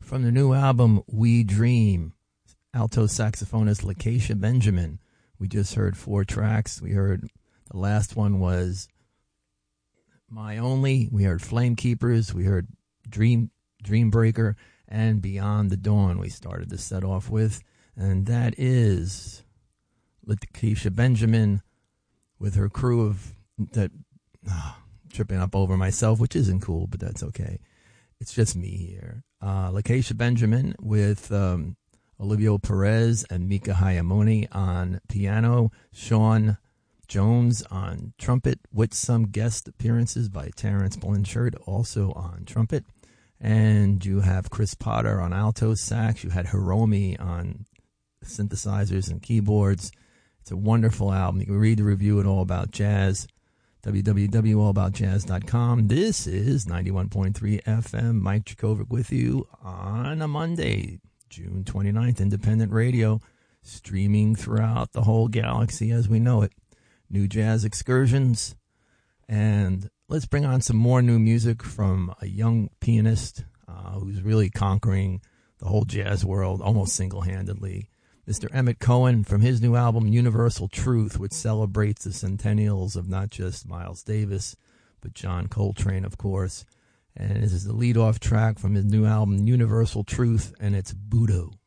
From the new album, We Dream, alto saxophonist Lakeisha Benjamin. We just heard 4 tracks. We heard the last one was My Only. We heard Flame Keepers. We heard Dreambreaker and Beyond the Dawn. We started the set off with, and that is Lakeisha Benjamin with her crew of that. Tripping up over myself, which isn't cool, but that's okay. It's just me here. Lakeisha Benjamin with Olivia Perez and Mika Hayamoni on piano, Sean Jones on trumpet, with some guest appearances by Terrence Blanchard also on trumpet. And you have Chris Potter on alto sax. You had Hiromi on synthesizers and keyboards. It's a wonderful album. You can read the review at All About Jazz, www.allaboutjazz.com. This is 91.3 FM. Mike Jakovic with you on a Monday, June 29th. Independent radio, streaming throughout the whole galaxy as we know it. New jazz excursions. And let's bring on some more new music from a young pianist who's really conquering the whole jazz world almost single-handedly. Mr. Emmett Cohen from his new album, Universal Truth, which celebrates the centennials of not just Miles Davis, but John Coltrane, of course. And this is the lead-off track from his new album, Universal Truth, and it's Budo.